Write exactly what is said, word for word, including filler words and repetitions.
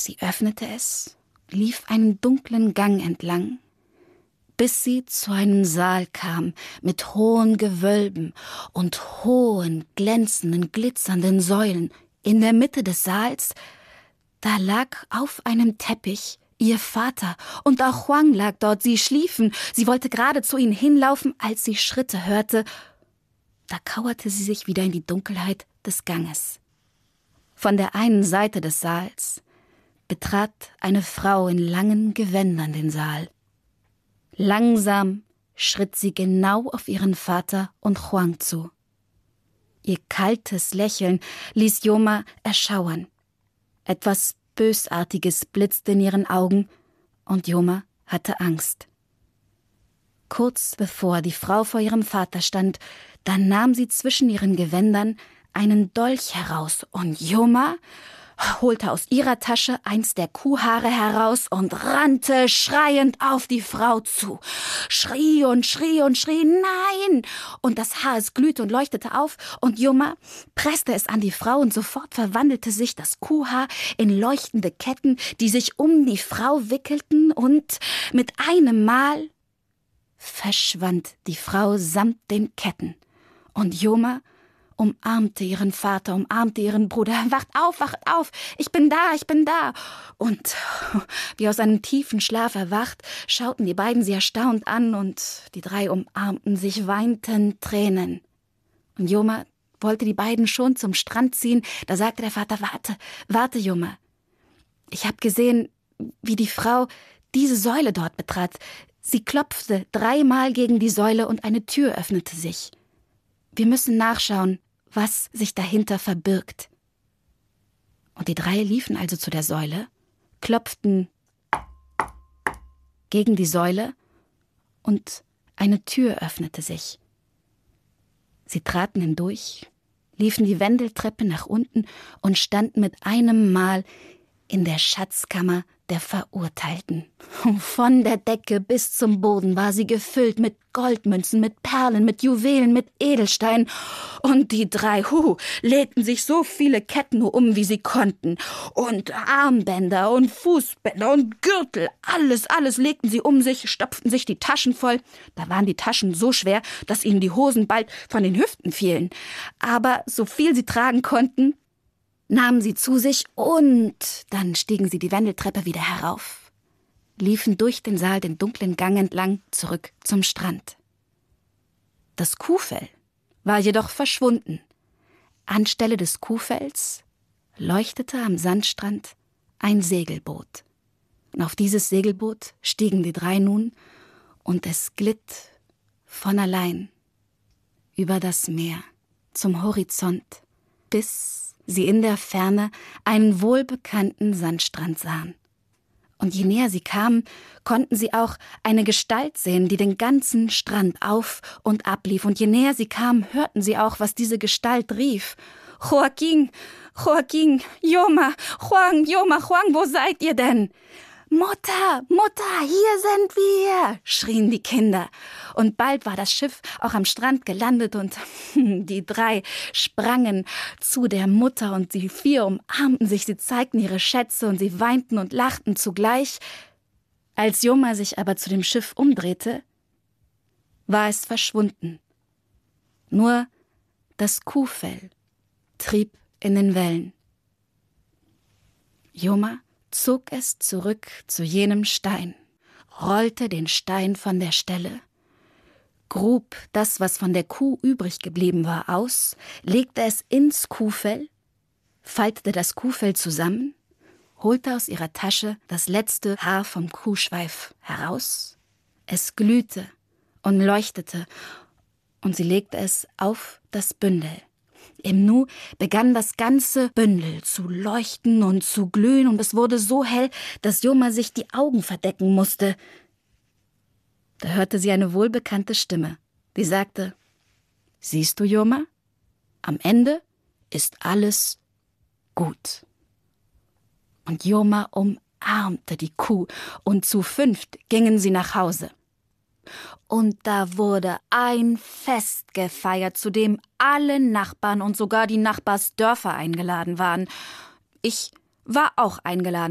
Sie öffnete es, lief einen dunklen Gang entlang, bis sie zu einem Saal kam mit hohen Gewölben und hohen, glänzenden, glitzernden Säulen. In der Mitte des Saals, da lag auf einem Teppich ihr Vater, und auch Huang lag dort. Sie schliefen. Sie wollte gerade zu ihnen hinlaufen, als sie Schritte hörte. Da kauerte sie sich wieder in die Dunkelheit des Ganges. Von der einen Seite des Saals betrat eine Frau in langen Gewändern den Saal. Langsam schritt sie genau auf ihren Vater und Huang zu. Ihr kaltes Lächeln ließ Yoma erschauern. Etwas Bösartiges blitzte in ihren Augen, und Yoma hatte Angst. Kurz bevor die Frau vor ihrem Vater stand, da nahm sie zwischen ihren Gewändern einen Dolch heraus, und Yoma holte aus ihrer Tasche eins der Kuhhaare heraus und rannte schreiend auf die Frau zu. Schrie und schrie und schrie, nein! Und das Haar, es glühte und leuchtete auf, und Yoma presste es an die Frau, und sofort verwandelte sich das Kuhhaar in leuchtende Ketten, die sich um die Frau wickelten, und mit einem Mal verschwand die Frau samt den Ketten. Und Yoma umarmte ihren Vater, umarmte ihren Bruder. »Wacht auf, wacht auf! Ich bin da, ich bin da!« Und wie aus einem tiefen Schlaf erwacht, schauten die beiden sie erstaunt an, und die drei umarmten sich, weinten Tränen. Und Yoma wollte die beiden schon zum Strand ziehen. Da sagte der Vater, »Warte, warte, Yoma. Ich habe gesehen, wie die Frau diese Säule dort betrat. Sie klopfte dreimal gegen die Säule, und eine Tür öffnete sich. Wir müssen nachschauen, was sich dahinter verbirgt.« Und die drei liefen also zu der Säule, klopften gegen die Säule, und eine Tür öffnete sich. Sie traten hindurch, liefen die Wendeltreppe nach unten und standen mit einem Mal in der Schatzkammer der Verurteilten. Von der Decke bis zum Boden war sie gefüllt mit Goldmünzen, mit Perlen, mit Juwelen, mit Edelsteinen. Und die drei, hu, legten sich so viele Ketten nur um, wie sie konnten. Und Armbänder und Fußbänder und Gürtel, alles, alles legten sie um sich, stopften sich die Taschen voll. Da waren die Taschen so schwer, dass ihnen die Hosen bald von den Hüften fielen. Aber so viel sie tragen konnten, nahmen sie zu sich, und dann stiegen sie die Wendeltreppe wieder herauf, liefen durch den Saal den dunklen Gang entlang zurück zum Strand. Das Kuhfell war jedoch verschwunden. Anstelle des Kuhfells leuchtete am Sandstrand ein Segelboot. Und auf dieses Segelboot stiegen die drei nun, und es glitt von allein über das Meer zum Horizont, bis sie in der Ferne einen wohlbekannten Sandstrand sahen. Und je näher sie kamen, konnten sie auch eine Gestalt sehen, die den ganzen Strand auf und ablief. Und je näher sie kamen, hörten sie auch, was diese Gestalt rief. »Joaquin, Joaquin, Yoma, Huang, Yoma, Huang, wo seid ihr denn?« »Mutter, Mutter, hier sind wir«, schrien die Kinder. Und bald war das Schiff auch am Strand gelandet, und die drei sprangen zu der Mutter, und die vier umarmten sich, sie zeigten ihre Schätze, und sie weinten und lachten zugleich. Als Yoma sich aber zu dem Schiff umdrehte, war es verschwunden. Nur das Kuhfell trieb in den Wellen. Yoma zog es zurück zu jenem Stein, rollte den Stein von der Stelle, grub das, was von der Kuh übrig geblieben war, aus, legte es ins Kuhfell, faltete das Kuhfell zusammen, holte aus ihrer Tasche das letzte Haar vom Kuhschweif heraus. Es glühte und leuchtete, und sie legte es auf das Bündel. Im Nu begann das ganze Bündel zu leuchten und zu glühen, und es wurde so hell, dass Yoma sich die Augen verdecken musste. Da hörte sie eine wohlbekannte Stimme, die sagte, »Siehst du, Yoma, am Ende ist alles gut.« Und Yoma umarmte die Kuh, und zu fünft gingen sie nach Hause. Und da wurde ein Fest gefeiert, zu dem alle Nachbarn und sogar die Nachbarsdörfer eingeladen waren. Ich war auch eingeladen.